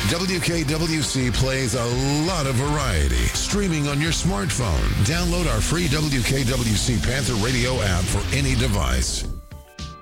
WKWC plays a lot of variety. Streaming on your smartphone. Download our free WKWC Panther Radio app for any device.